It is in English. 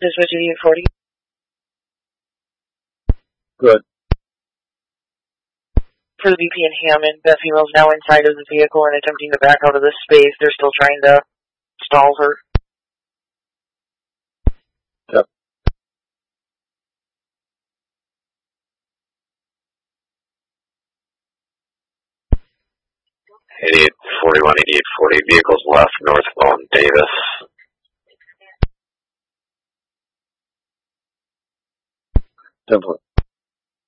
Dispatch 8840. Good. For the BP in Hammond, that female's now inside of the vehicle and attempting to back out of this space. They're still trying to stall her. Yep. Idiot 41, 8840, vehicles left, northbound Davis. Template.